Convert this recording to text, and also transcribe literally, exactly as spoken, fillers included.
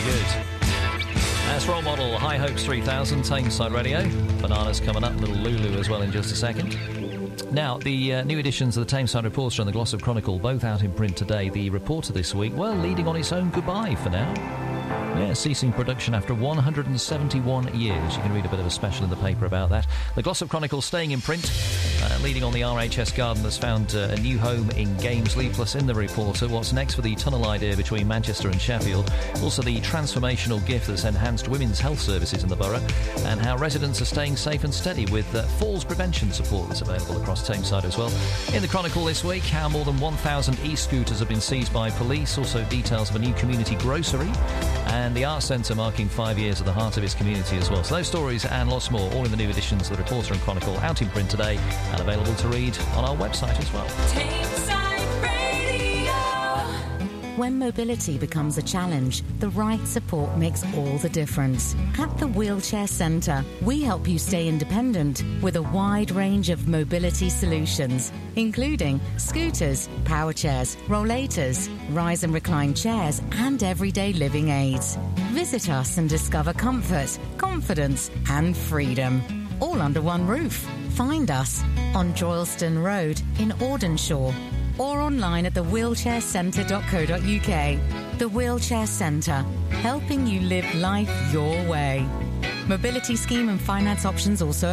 good. That's Role Model, High Hopes three thousand, Tameside Radio. Bananas coming up, little Lulu as well in just a second. Now, the uh, new editions of the Tameside Reporter and the Glossop Chronicle, both out in print today. The Reporter this week, well, leading on its own goodbye for now. Yeah, ceasing production after one hundred seventy-one years. You can read a bit of a special in the paper about that. The Glossop Chronicle staying in print, uh, leading on the R H S Garden has found uh, a new home in Gamesley. Plus in the Reporter, what's next for the tunnel idea between Manchester and Sheffield. Also the transformational gift that's enhanced women's health services in the borough, and how residents are staying safe and steady with uh, falls prevention support that's available across Tameside as well. In the Chronicle this week, how more than one thousand e-scooters have been seized by police. Also details of a new community grocery, and the Arts Centre marking five years at the heart of its community as well. So those stories and lots more, all in the new editions of the Reporter and Chronicle, out in print today and available to read on our website as well. Tameside Radio. When mobility becomes a challenge, the right support makes all the difference. At the Wheelchair Centre, we help you stay independent with a wide range of mobility solutions, including scooters, power chairs, rollators, rise and recline chairs, and everyday living aids. Visit us and discover comfort, confidence, and freedom, all under one roof. Find us on Droylston Road in Audenshaw, or online at the wheelchair centre dot co dot uk. The Wheelchair Centre, helping you live life your way. Mobility scheme and finance options also